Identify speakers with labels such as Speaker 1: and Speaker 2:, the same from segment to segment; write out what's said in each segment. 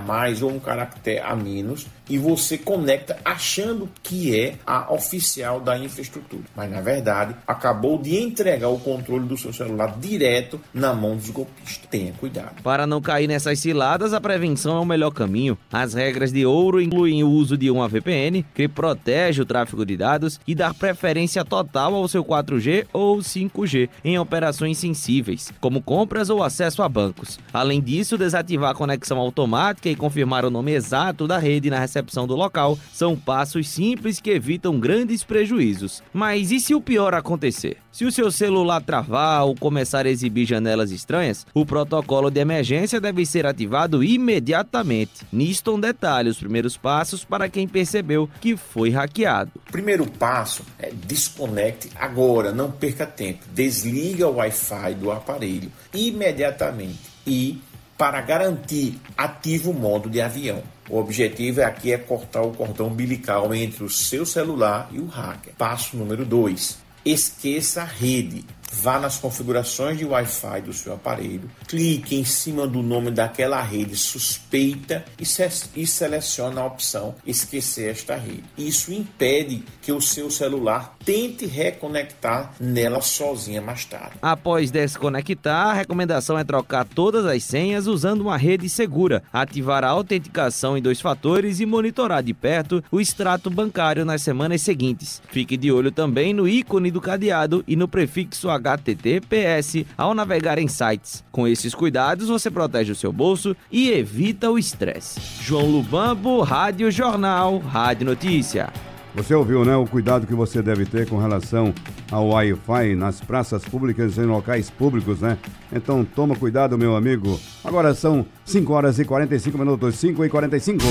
Speaker 1: mais ou um caractere a menos e você conecta achando que é a oficial da infraestrutura. Mas, na verdade, acabou de entregar o controle do seu celular direto na mão dos golpistas. Tenha cuidado.
Speaker 2: Para não cair nessas ciladas, a prevenção é o melhor caminho. As regras de ouro incluem o uso de uma VPN, que protege o tráfego de dados, e dar preferência total ao seu 4G ou 5G em operações sensíveis, como compras ou acesso a bancos. Além disso, desativar a conexão automática e confirmar o nome exato da rede na recepção do local são passos simples que evitam grandes prejuízos. Mas e se o pior acontecer? Se o seu celular travar ou começar a exibir janelas estranhas, o protocolo de emergência deve ser ativado imediatamente. Nisto um detalhe, os primeiros passos para quem percebeu que foi hackeado.
Speaker 1: O primeiro passo é desconecte agora, não perca tempo. Desliga o Wi-Fi do aparelho imediatamente e, para garantir, ative o modo de avião. O objetivo aqui é cortar o cordão umbilical entre o seu celular e o hacker. Passo número 2. Esqueça a rede. Vá nas configurações de Wi-Fi do seu aparelho, clique em cima do nome daquela rede suspeita e selecione a opção esquecer esta rede. Isso impede que o seu celular tente reconectar nela sozinha mais tarde.
Speaker 2: Após desconectar, a recomendação é trocar todas as senhas usando uma rede segura, ativar a autenticação em 2 fatores e monitorar de perto o extrato bancário nas semanas seguintes. Fique de olho também no ícone do cadeado e no prefixo HTTPS ao navegar em sites. Com esses cuidados, você protege o seu bolso e evita o estresse. João Lubambo, Rádio Jornal, Rádio Notícia.
Speaker 3: Você ouviu, né? O cuidado que você deve ter com relação ao Wi-Fi nas praças públicas e em locais públicos, né? Então toma cuidado, meu amigo. Agora são 5h45, 5h45.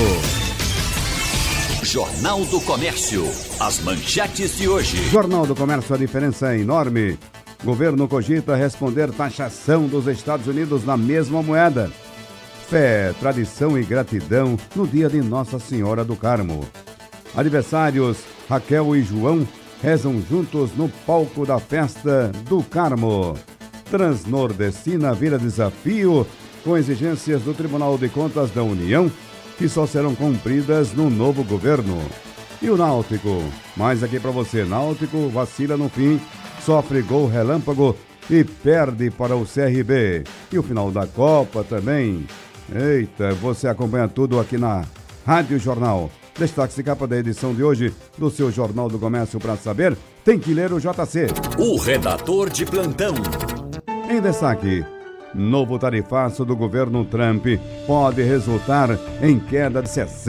Speaker 4: Jornal do Comércio. As manchetes de hoje.
Speaker 3: Jornal do Comércio, a diferença é enorme. Governo cogita responder taxação dos Estados Unidos na mesma moeda. Fé, tradição e gratidão no dia de Nossa Senhora do Carmo. Adversários Raquel e João rezam juntos no palco da festa do Carmo. Transnordestina vira desafio com exigências do Tribunal de Contas da União que só serão cumpridas no novo governo. E o Náutico? Mais aqui para você. Náutico vacila no fim, sofre gol relâmpago e perde para o CRB. E o final da Copa também. Eita, você acompanha tudo aqui na Rádio Jornal. Destaque de capa da edição de hoje do seu Jornal do Comércio para saber, tem que ler o JC.
Speaker 4: O redator de plantão.
Speaker 3: Em destaque, novo tarifaço do governo Trump pode resultar em queda de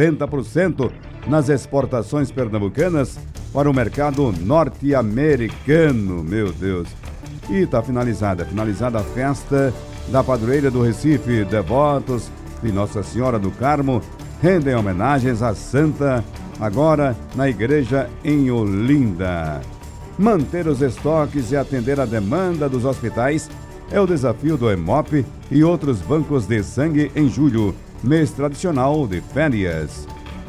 Speaker 3: 60% nas exportações pernambucanas para o mercado norte-americano. Meu Deus. E está finalizada a festa da padroeira do Recife. Devotos de Nossa Senhora do Carmo rendem homenagens à santa agora na igreja em Olinda. Manter os estoques e atender a demanda dos hospitais é o desafio do Hemop e outros bancos de sangue em julho, mês tradicional de férias.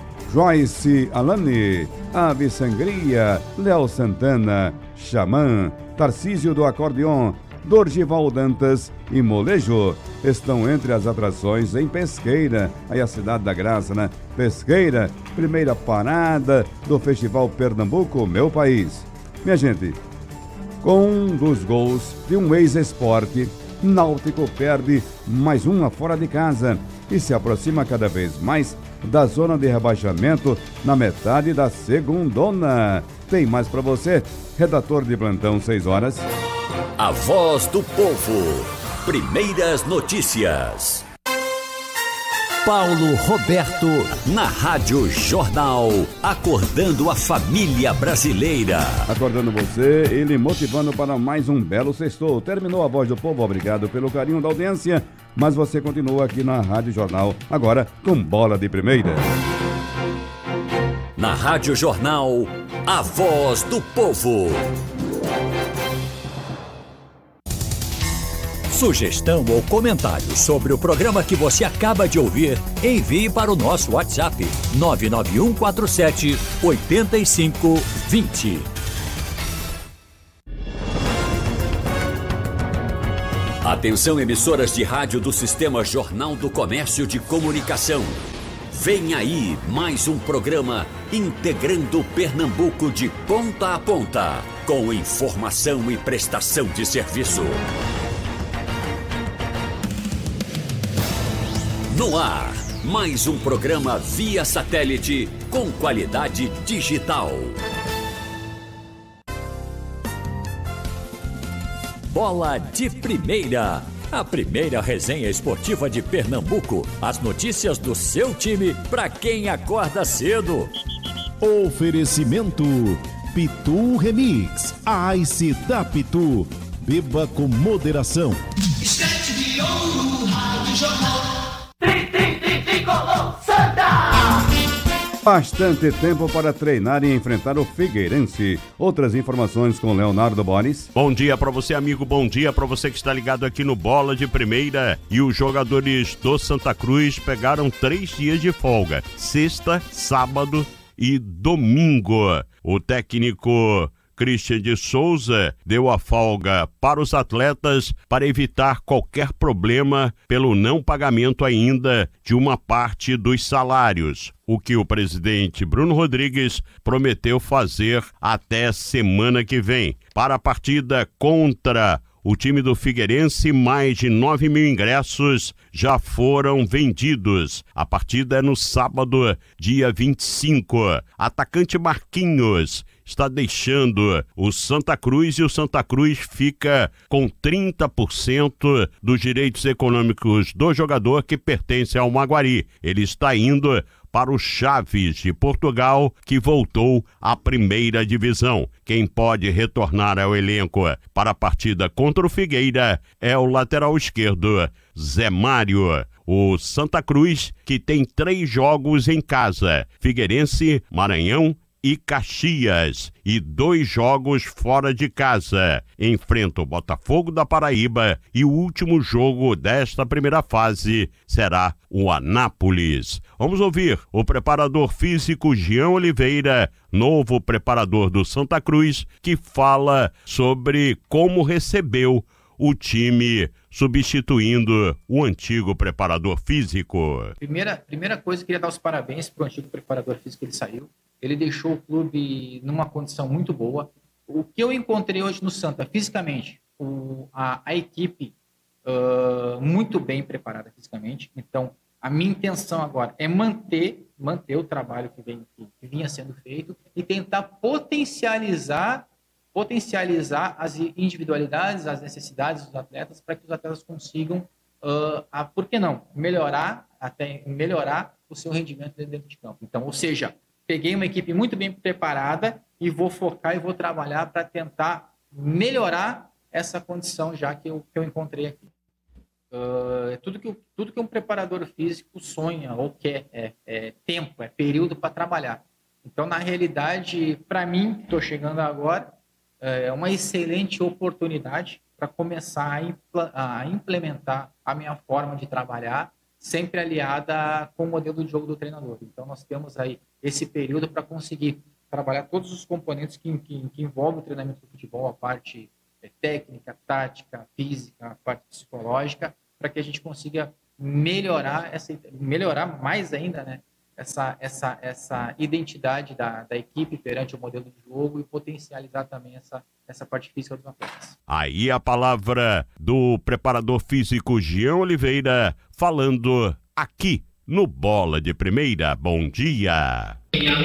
Speaker 3: Joyce Alane, Ave Sangria, Léo Santana, Xamã, Tarcísio do Acordeon, Dorgival Dantas e Molejo estão entre as atrações em Pesqueira, aí a cidade da graça, né? Pesqueira, primeira parada do Festival Pernambuco, meu país. Minha gente, com um dos gols de um ex-esporte, Náutico perde mais uma fora de casa e se aproxima cada vez mais da zona de rebaixamento na metade da segundona. Tem mais para você, redator de plantão, 6 horas.
Speaker 4: A voz do povo. Primeiras notícias. Paulo Roberto, na Rádio Jornal, acordando a família brasileira.
Speaker 3: Acordando você, ele motivando para mais um belo sextou. Terminou a voz do povo, obrigado pelo carinho da audiência, mas você continua aqui na Rádio Jornal, agora com bola de primeira.
Speaker 4: Na Rádio Jornal, a voz do povo. Sugestão ou comentário sobre o programa que você acaba de ouvir, envie para o nosso WhatsApp 99147-8520. Atenção, emissoras de rádio do Sistema Jornal do Comércio de Comunicação. Vem aí mais um programa integrando Pernambuco de ponta a ponta, com informação e prestação de serviço. No ar, mais um programa via satélite com qualidade digital. Bola de Primeira. A primeira resenha esportiva de Pernambuco. As notícias do seu time para quem acorda cedo.
Speaker 5: Oferecimento Pitu Remix. A Ice da Pitu. Beba com moderação.
Speaker 6: Estante de ouro, Rádio Jornal.
Speaker 3: Bastante tempo para treinar e enfrentar o Figueirense. Outras informações com Leonardo Boris.
Speaker 7: Bom dia para você, amigo. Bom dia para você que está ligado aqui no Bola de Primeira. E os jogadores do Santa Cruz pegaram 3 dias de folga. Sexta, sábado e domingo. O técnico Christian de Souza deu a folga para os atletas para evitar qualquer problema pelo não pagamento ainda de uma parte dos salários, o que o presidente Bruno Rodrigues prometeu fazer até semana que vem. Para a partida contra o time do Figueirense, mais de 9 mil ingressos já foram vendidos. A partida é no sábado, dia 25. Atacante Marquinhos está deixando o Santa Cruz e o Santa Cruz fica com 30% dos direitos econômicos do jogador que pertence ao Maguari. Ele está indo para o Chaves de Portugal, que voltou à primeira divisão. Quem pode retornar ao elenco para a partida contra o Figueira é o lateral esquerdo, Zé Mário. O Santa Cruz, que tem 3 jogos em casa: Figueirense, Maranhão e Caxias, e 2 jogos fora de casa. Enfrenta o Botafogo da Paraíba e o último jogo desta primeira fase será o Anápolis. Vamos ouvir o preparador físico Jean Oliveira, novo preparador do Santa Cruz, que fala sobre como recebeu o time substituindo o antigo preparador físico.
Speaker 8: Primeira coisa, queria dar os parabéns para o antigo preparador físico. Ele saiu, ele deixou o clube numa condição muito boa. O que eu encontrei hoje no Santa, fisicamente, a equipe muito bem preparada fisicamente. Então, a minha intenção agora é manter o trabalho que vinha sendo feito e tentar potencializar as individualidades, as necessidades dos atletas, para que os atletas consigam, por que não, melhorar o seu rendimento dentro de campo. Então, ou seja, peguei uma equipe muito bem preparada e vou focar e vou trabalhar para tentar melhorar essa condição já que eu encontrei aqui. Tudo que um preparador físico sonha ou quer é tempo, é período para trabalhar. Então, na realidade, para mim, estou chegando agora, é uma excelente oportunidade para começar a implementar a minha forma de trabalhar, sempre aliada com o modelo de jogo do treinador. Então, nós temos aí esse período para conseguir trabalhar todos os componentes que envolvem o treinamento do futebol, a parte técnica, tática, física, a parte psicológica, para que a gente consiga melhorar mais ainda, né, essa identidade da equipe perante o modelo de jogo e potencializar também essa parte física dos atletas.
Speaker 7: Aí a palavra do preparador físico Jean Oliveira, falando aqui no Bola de Primeira. Bom dia!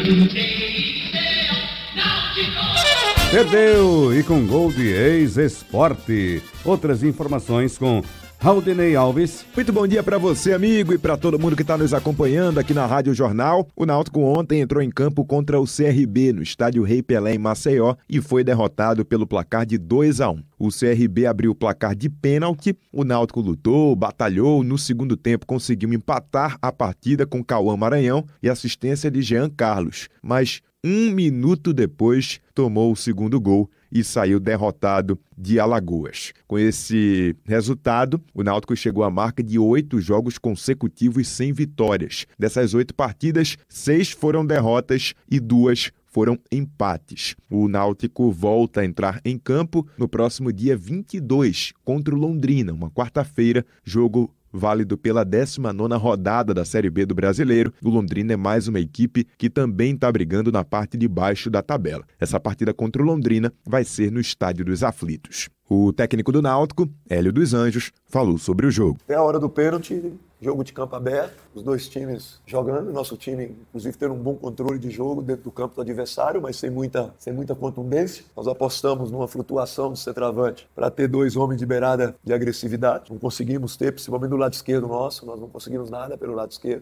Speaker 3: Perdeu e com gol de ex-esporte. Outras informações com Raudinei Alves.
Speaker 9: Muito bom dia para você, amigo, e para todo mundo que está nos acompanhando aqui na Rádio Jornal. O Náutico ontem entrou em campo contra o CRB no estádio Rei Pelé em Maceió e foi derrotado pelo placar de 2-1. O CRB abriu o placar de pênalti, o Náutico lutou, batalhou, no segundo tempo conseguiu empatar a partida com Cauã Maranhão e assistência de Jean Carlos, mas 1 minuto depois tomou o segundo gol e saiu derrotado de Alagoas. Com esse resultado, o Náutico chegou à marca de 8 jogos consecutivos sem vitórias. Dessas 8 partidas, 6 foram derrotas e 2 foram empates. O Náutico volta a entrar em campo no próximo dia 22 contra o Londrina, uma quarta-feira, jogo válido pela 19ª rodada da Série B do Brasileiro. O Londrina é mais uma equipe que também está brigando na parte de baixo da tabela. Essa partida contra o Londrina vai ser no Estádio dos Aflitos. O técnico do Náutico, Hélio dos Anjos, falou sobre o jogo.
Speaker 10: É a hora do pênalti, jogo de campo aberto, os dois times jogando, nosso time, inclusive, tendo um bom controle de jogo dentro do campo do adversário, mas sem muita contundência. Nós apostamos numa flutuação do centroavante para ter dois homens de beirada de agressividade. Não conseguimos ter, principalmente do lado esquerdo nosso, nós não conseguimos nada pelo lado esquerdo.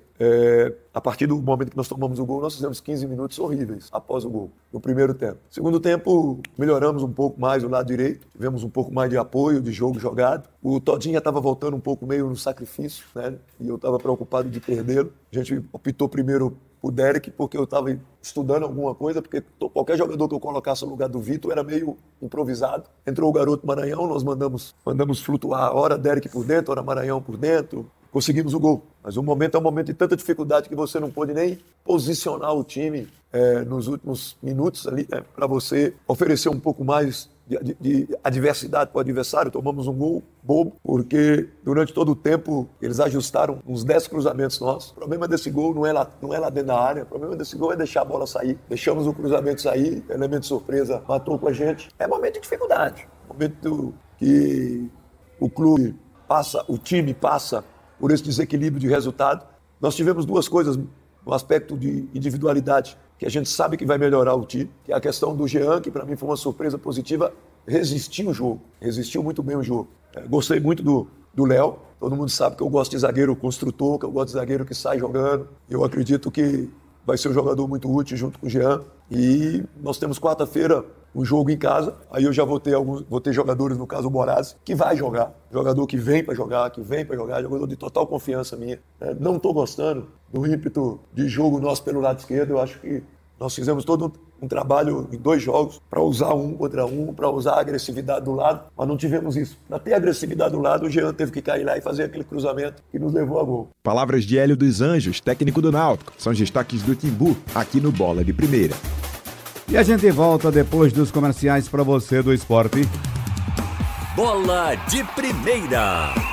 Speaker 10: A partir do momento que nós tomamos o gol, nós fizemos 15 minutos horríveis após o gol, no primeiro tempo. Segundo tempo, melhoramos um pouco mais o lado direito, tivemos um pouco mais de apoio, de jogo jogado. O Todinho estava voltando um pouco meio no sacrifício, né? E eu estava preocupado de perdê-lo. A gente optou primeiro por Derek, porque eu estava estudando alguma coisa, porque qualquer jogador que eu colocasse no lugar do Vitor era meio improvisado. Entrou o garoto Maranhão, nós mandamos flutuar, ora Derek por dentro, ora Maranhão por dentro. Conseguimos o gol. Mas o momento é um momento de tanta dificuldade que você não pôde nem posicionar o time nos últimos minutos ali, para você oferecer um pouco mais de adversidade para o adversário. Tomamos um gol bobo, porque durante todo o tempo eles ajustaram uns 10 cruzamentos nossos. O problema desse gol não é lá dentro da área, o problema desse gol é deixar a bola sair. Deixamos o cruzamento sair, elemento de surpresa matou com a gente. É momento de dificuldade, momento que o clube passa, o time passa por esse desequilíbrio de resultado. Nós tivemos duas coisas no aspecto de individualidade, que a gente sabe que vai melhorar o time, que é a questão do Jean, que para mim foi uma surpresa positiva, resistiu o jogo, resistiu muito bem o jogo. Gostei muito do Léo, todo mundo sabe que eu gosto de zagueiro construtor, que eu gosto de zagueiro que sai jogando. Eu acredito que vai ser um jogador muito útil junto com o Jean. E nós temos quarta-feira um jogo em casa, aí eu já vou ter jogadores, no caso o Moraes, que vai jogar, jogador que vem para jogar, jogador de total confiança minha. Não estou gostando do ímpeto de jogo nosso pelo lado esquerdo. Eu acho que nós fizemos todo um trabalho em 2 jogos para usar um contra um, para usar a agressividade do lado, mas não tivemos isso. Para ter agressividade do lado, o Jean teve que cair lá e fazer aquele cruzamento que nos levou a gol.
Speaker 9: Palavras de Hélio dos Anjos, técnico do Náutico. São os destaques do Timbu, aqui no Bola de Primeira.
Speaker 3: E a gente volta depois dos comerciais para você do esporte.
Speaker 4: Bola de Primeira.